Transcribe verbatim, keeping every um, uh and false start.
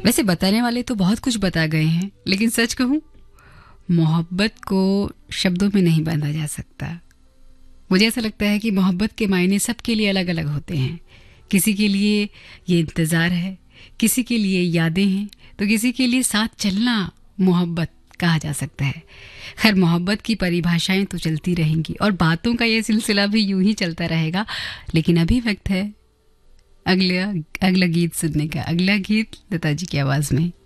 वैसे बताने वाले तो बहुत कुछ बता गए हैं, लेकिन सच कहूं, मोहब्बत को शब्दों में नहीं बांधा जा सकता। मुझे ऐसा लगता है कि मोहब्बत के मायने सबके लिए अलग अलग होते हैं। किसी के लिए ये इंतज़ार है, किसी के लिए यादें हैं, तो किसी के लिए साथ चलना मोहब्बत कहा जा सकता है। खैर, मोहब्बत की परिभाषाएं तो चलती रहेंगी और बातों का ये सिलसिला भी यूं ही चलता रहेगा। लेकिन अभी वक्त है अगला अगला गीत सुनने का। अगला गीत लता जी की आवाज़ में।